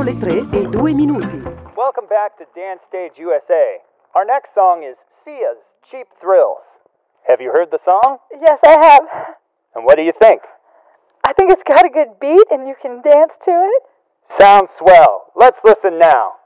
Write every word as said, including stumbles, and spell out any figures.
Sono le tre e due minuti. Welcome back to Dance Stage U S A. Our next song is Sia's Cheap Thrills. Have you heard the song? Yes, I have. And what do you think? I think it's got a good beat and you can dance to it. Sounds swell. Let's listen now.